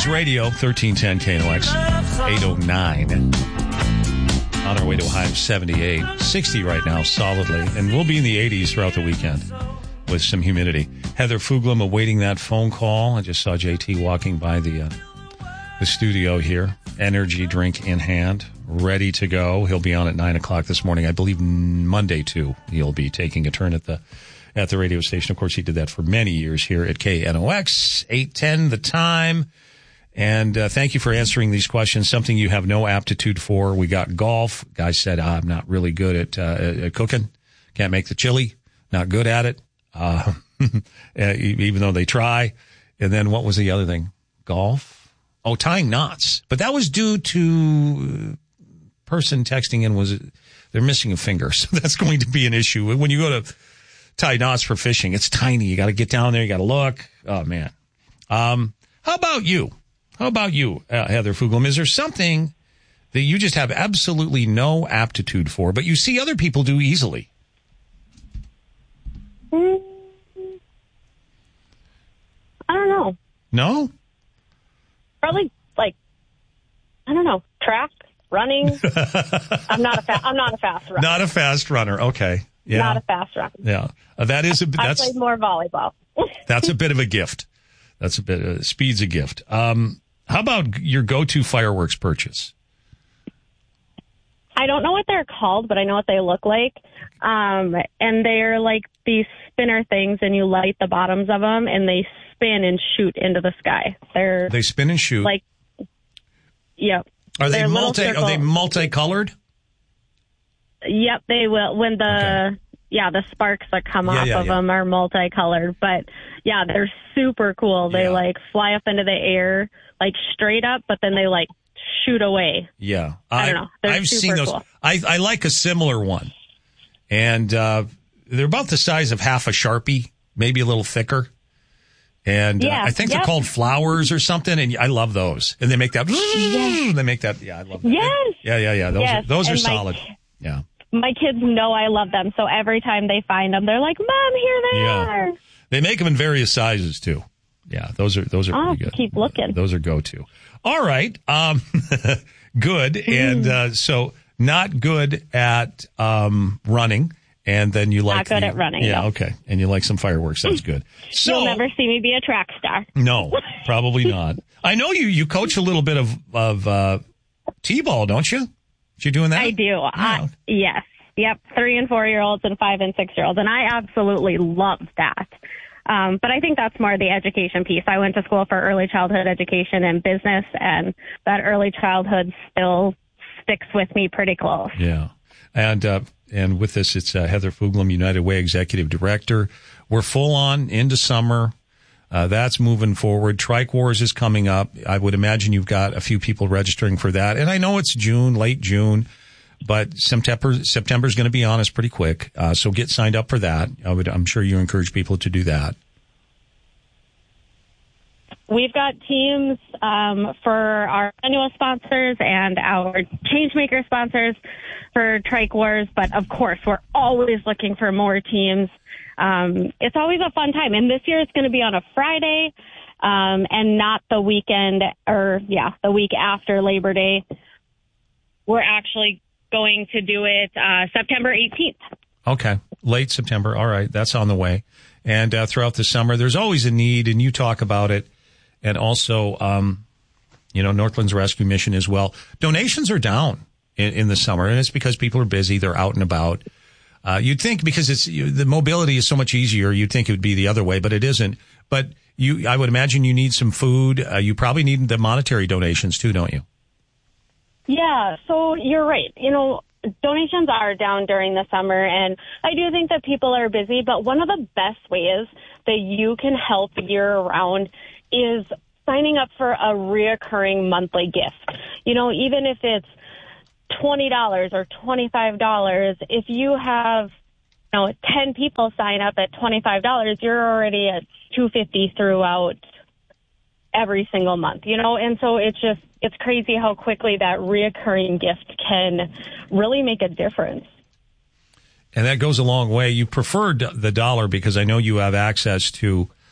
Radio, 1310 KNOX, 809. On our way to a high of 78. 60 right now, solidly. And we'll be in the 80s throughout the weekend with some humidity. Heather Fuglum awaiting that phone call. I just saw JT walking by the studio here. Energy drink in hand, ready to go. He'll be on at 9 o'clock this morning. I believe Monday, too. He'll be taking a turn at the radio station. Of course, he did that for many years here at KNOX. 8:10 the time. And thank you for answering these questions. Something you have no aptitude for. We got golf. Guy said, I'm not really good at cooking. Can't make the chili. Not good at it. Even though they try. And then what was the other thing? Golf? Oh, tying knots. But that was due to person texting in they're missing a finger. So that's going to be an issue. When you go to tie knots for fishing, it's tiny. You got to get down there. You got to look. Oh, man. How about you? Heather Fuglum? Is there something that you just have absolutely no aptitude for, but you see other people do easily? I don't know. No? Probably, I don't know, track, running. I'm not a fast runner. Not a fast runner. Okay. Yeah. Not a fast runner. Yeah. I played more volleyball. That's a bit of a gift. Speed's a gift. How about your go-to fireworks purchase? I don't know what they're called, but I know what they look like. And they're like these spinner things, and you light the bottoms of them, and they spin and shoot into the sky. They spin and shoot. Yep. Are they multicolored? Yep, they will. When the sparks that come off of them are multicolored. But yeah, they're super cool. They fly up into the air, straight up, but then they shoot away. Yeah. I don't know. I've seen those. Cool. I like a similar one. And they're about the size of half a Sharpie, maybe a little thicker. And I think they're called flowers or something. And I love those. And they make that. Yes. They make that. Yeah, I love that. Yes. Yeah. Those are solid. Yeah. My kids know I love them. So every time they find them, they're like, Mom, here they are. They make them in various sizes too. Yeah, those are pretty good. Keep looking. Those are go-to. All right. Good. And so not good at running. And then you like... Not good at running. Yeah, no. Okay. And you like some fireworks. That's good. So, you'll never see me be a track star. No, probably not. I know you coach a little bit of T-ball, don't you? You doing that? I do. Yes. Yep. 3 and 4-year-olds and 5 and 6-year-olds. And I absolutely love that. But I think that's more the education piece. I went to school for early childhood education and business, and that early childhood still sticks with me pretty close. Yeah. And with this, it's Heather Fuglum, United Way Executive Director. We're full on into summer. That's moving forward. Trike Wars is coming up. I would imagine you've got a few people registering for that. And I know it's June, late June, but September is going to be on us pretty quick. So get signed up for that. I'm sure you encourage people to do that. We've got teams for our annual sponsors and our Changemaker sponsors for Trike Wars. But, of course, we're always looking for more teams. It's always a fun time. And this year it's going to be on a Friday and not the weekend the week after Labor Day. We're actually going to do it September 18th. Okay. Late September. All right. That's on the way. And throughout the summer, there's always a need, and you talk about it. And also, Northlands Rescue Mission as well. Donations are down in the summer, and it's because people are busy. They're out and about. You'd think because the mobility is so much easier, you'd think it would be the other way, but it isn't. But I would imagine you need some food. You probably need the monetary donations too, don't you? Yeah, so you're right. Donations are down during the summer, and I do think that people are busy, but one of the best ways that you can help year-round is signing up for a reoccurring monthly gift. Even if it's $20 or $25, if you have 10 people sign up at $25, you're already at $250 throughout every single month, and so it's crazy how quickly that reoccurring gift can really make a difference. And that goes a long way. You preferred the dollar because I know you have access to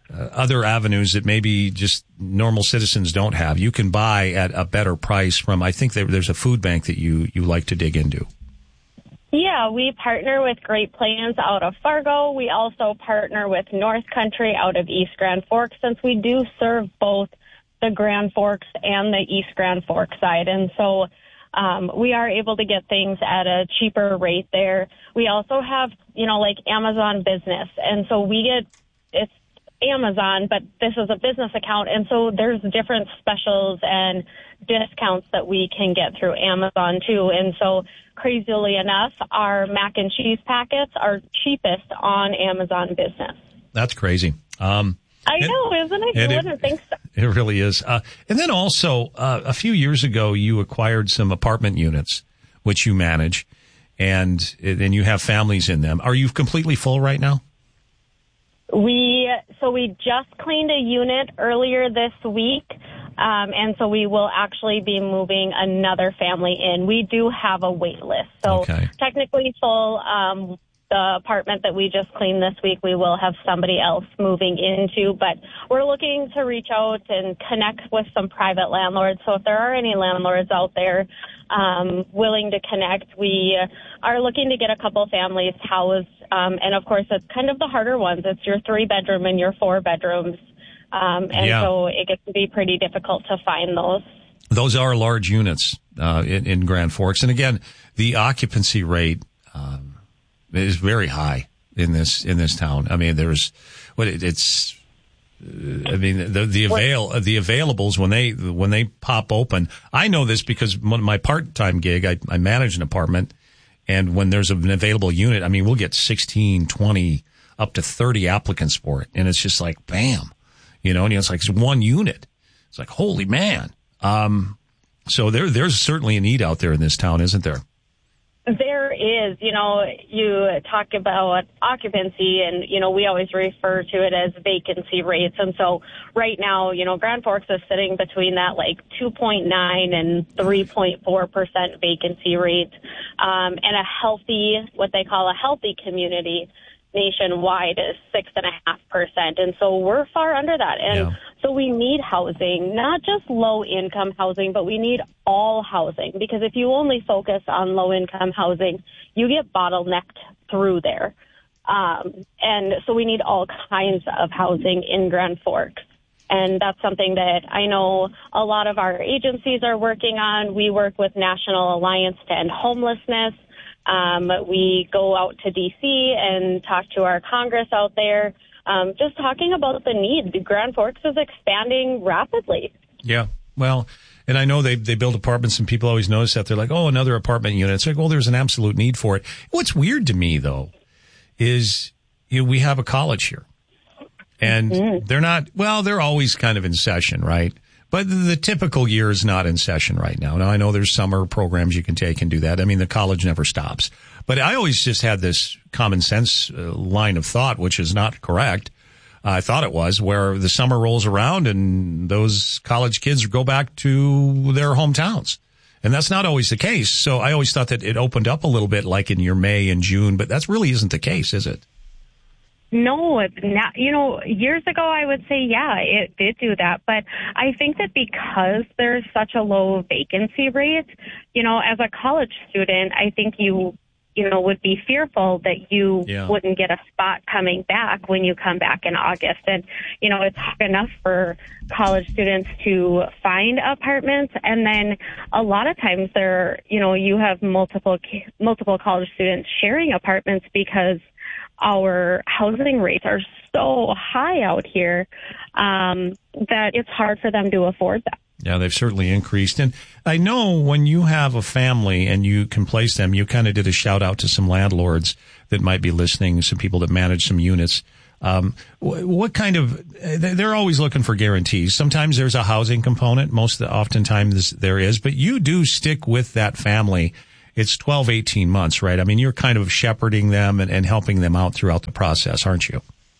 other avenues that maybe just normal citizens don't have. You can buy at a better price from, I think there's a food bank that you like to dig into. Yeah, we partner with Great Plains out of Fargo. We also partner with North Country out of East Grand Forks, since we do serve both the Grand Forks and the East Grand Forks side. And so we are able to get things at a cheaper rate there. We also have, like Amazon Business. And so it's Amazon, but this is a business account. And so there's different specials and discounts that we can get through Amazon too. And so crazily enough, our mac and cheese packets are cheapest on Amazon Business. That's crazy. I know, isn't it? You wouldn't think so. It really is. And then also, a few years ago, you acquired some apartment units, which you manage, and you have families in them. Are you completely full right now? We just cleaned a unit earlier this week, and so we will actually be moving another family in. We do have a wait list, so technically full. The apartment that we just cleaned this week, we will have somebody else moving into, but we're looking to reach out and connect with some private landlords. So if there are any landlords out there willing to connect, we are looking to get a couple families housed. And of course, it's kind of the harder ones. It's your 3-bedroom and your 4 bedrooms. So it gets to be pretty difficult to find those. Those are large units in Grand Forks. And again, the occupancy rate is very high in this town. I mean, the availables when they pop open. I know this because my part-time gig, I manage an apartment, and when there's an available unit, I mean, we'll get 16, 20, up to 30 applicants for it, and it's just like bam, and it's like it's one unit. It's like holy man. So there's certainly a need out there in this town, isn't there? There is, you talk about occupancy and, we always refer to it as vacancy rates. And so right now, Grand Forks is sitting between that like 2.9 and 3.4% vacancy rate. And what they call a healthy community nationwide is 6.5%. And so we're far under that. And so we need housing, not just low income housing, but we need all housing, because if you only focus on low income housing, you get bottlenecked through there. And so we need all kinds of housing in Grand Forks. And that's something that I know a lot of our agencies are working on. We work with National Alliance to End Homelessness. We go out to D.C. and talk to our Congress out there, just talking about the need. Grand Forks is expanding rapidly. Yeah, well, and I know they build apartments, and people always notice that. They're like, oh, another apartment unit. It's like, well, there's an absolute need for it. What's weird to me, though, is we have a college here, and they're always kind of in session, right? But the typical year is not in session right now. Now, I know there's summer programs you can take and do that. I mean, the college never stops. But I always just had this common sense line of thought, which is not correct. I thought it was, where the summer rolls around and those college kids go back to their hometowns. And that's not always the case. So I always thought that it opened up a little bit like in your May and June, but that really isn't the case, is it? No, it's not. Years ago, I would say, yeah, it did do that. But I think that because there's such a low vacancy rate, as a college student, I think you would be fearful that you wouldn't get a spot coming back when you come back in August. And, it's hard enough for college students to find apartments. And then a lot of times you have multiple college students sharing apartments because our housing rates are so high out here that it's hard for them to afford that. Yeah, they've certainly increased. And I know when you have a family and you can place them, you kind of did a shout out to some landlords that might be listening, some people that manage some units. What kind of, they're always looking for guarantees. Sometimes there's a housing component. Oftentimes there is, but you do stick with that family. It's 12, 18 months, right? I mean, you're kind of shepherding them and helping them out throughout the process, aren't you?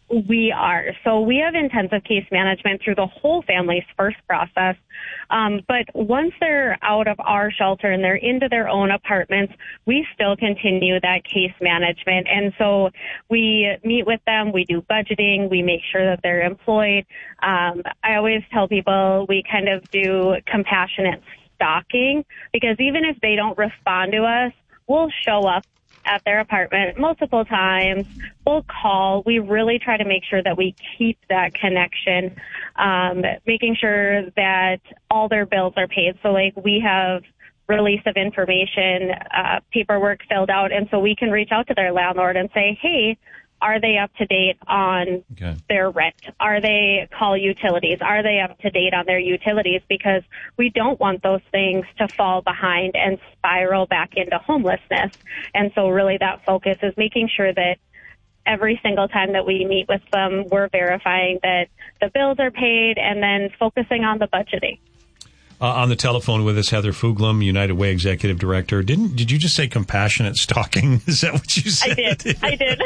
We are. So we have intensive case management through the whole family's first process. But once they're out of our shelter and they're into their own apartments, we still continue that case management. And so we meet with them, we do budgeting, we make sure that they're employed. I always tell people we kind of do compassionate stalking, because even if they don't respond to us, we'll show up at their apartment multiple times. We'll call. We really try to make sure that we keep that connection, making sure that all their bills are paid. So, like, we have release of information, paperwork filled out, and so we can reach out to their landlord and say, hey, are they up to date on their rent? Are they call utilities? Are they up to date on their utilities? Because we don't want those things to fall behind and spiral back into homelessness. And so really that focus is making sure that every single time that we meet with them, we're verifying that the bills are paid and then focusing on the budgeting. On the telephone with us, Heather Fuglam, United Way Executive Director. Did you just say compassionate stalking? Is that what you said? I did.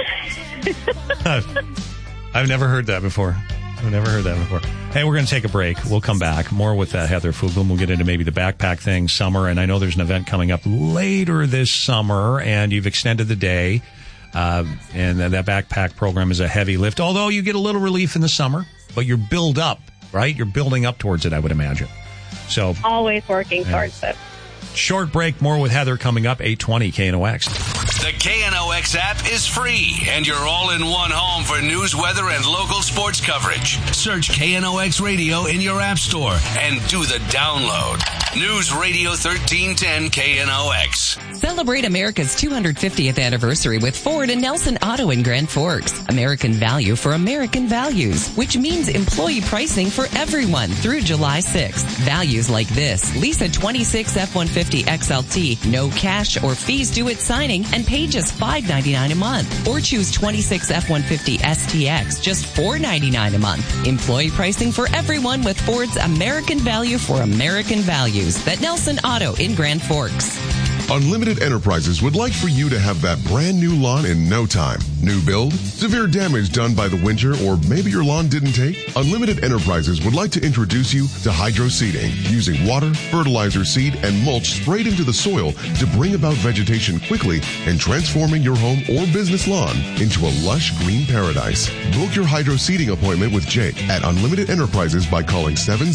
I've never heard that before. Hey, we're going to take a break. We'll come back. More with Heather Fuglam. We'll get into maybe the backpack thing, summer. And I know there's an event coming up later this summer, and you've extended the day. And that backpack program is a heavy lift, although you get a little relief in the summer. But you're build up, right? You're building up towards it, I would imagine. So always working towards it. Short break. More with Heather coming up. 820 KNOX. The KNOX app is free, and you're all in one home for news, weather, and local sports coverage. Search KNOX Radio in your app store and do the download. News Radio 1310 KNOX. Celebrate America's 250th anniversary with Ford and Nelson Auto in Grand Forks. American value for American values, which means employee pricing for everyone through July 6th. Values like this: lease a 26 F-150 XLT, no cash or fees due at signing, and pay just $5.99 a month. Or choose 26 F-150 STX, just $4.99 a month. Employee pricing for everyone with Ford's American value for American values. At Nelson Auto in Grand Forks. Unlimited Enterprises would like for you to have that brand new lawn in no time. New build? Severe damage done by the winter, or maybe your lawn didn't take? Unlimited Enterprises would like to introduce you to hydro seeding, using water, fertilizer, seed, and mulch sprayed into the soil to bring about vegetation quickly and transforming your home or business lawn into a lush green paradise. Book your hydro seeding appointment with Jake at Unlimited Enterprises by calling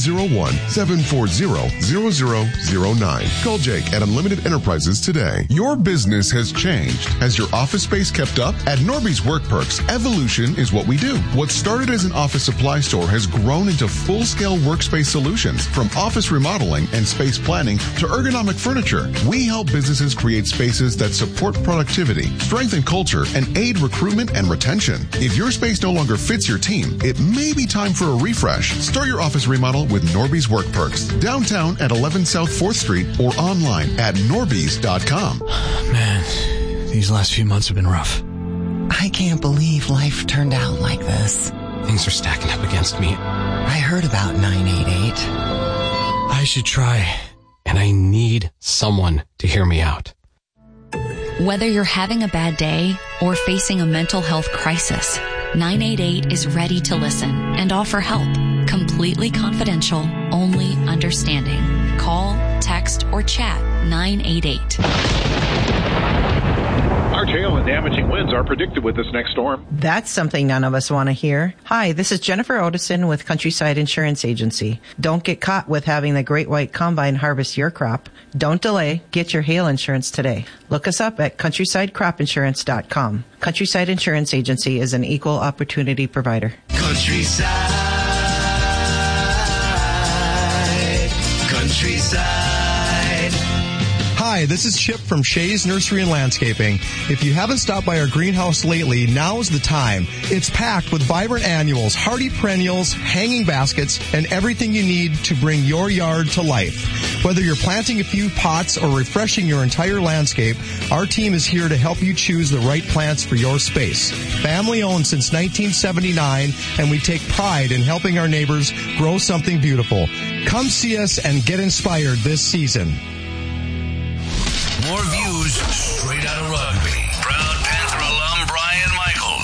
701-740-0009. Call Jake at Unlimited Enterprises today. Your business has changed. Has your office space kept up? At Norby's Work Perks, evolution is what we do. What started as an office supply store has grown into full-scale workspace solutions, from office remodeling and space planning to ergonomic furniture. We help businesses create spaces that support productivity, strengthen culture, and aid recruitment and retention. If your space no longer fits your team, it may be time for a refresh. Start your office remodel with Norby's Work Perks, downtown at 11 South 4th Street or online at norbys.com. Man, these last few months have been rough. I can't believe life turned out like this. Things are stacking up against me. I heard about 988. I should try, and I need someone to hear me out. Whether you're having a bad day or facing a mental health crisis, 988 is ready to listen and offer help. Completely confidential, only understanding. Call, text, or chat 988. Large hail and damaging winds are predicted with this next storm. That's something none of us want to hear. Hi, this is Jennifer Otison with Countryside Insurance Agency. Don't get caught with having the Great White Combine harvest your crop. Don't delay. Get your hail insurance today. Look us up at CountrysideCropInsurance.com. Countryside Insurance Agency is an equal opportunity provider. Countryside. Hi, this is Chip from Shays Nursery and Landscaping. If you haven't stopped by our greenhouse lately, now is the time. It's packed with vibrant annuals, hardy perennials, hanging baskets, and everything you need to bring your yard to life. Whether you're planting a few pots or refreshing your entire landscape, our team is here to help you choose the right plants for your space. Family owned since 1979, and we take pride in helping our neighbors grow something beautiful. Come see us and get inspired this season. More views